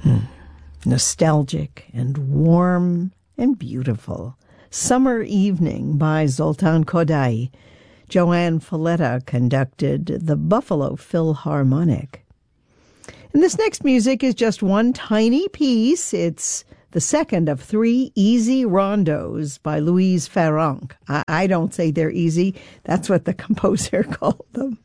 Nostalgic and warm and beautiful. Summer Evening by Zoltan Kodály. Joanne Falletta conducted the Buffalo Philharmonic. And this next music is just one tiny piece. It's the second of 3 easy rondos by Louise Farrenc. I don't say they're easy. That's what the composer called them.